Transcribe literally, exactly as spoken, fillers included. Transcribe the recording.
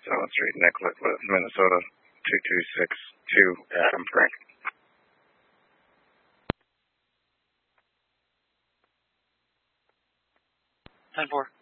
South Street, Nicollet, Minnesota, two two six two, Adam Frank. ten four.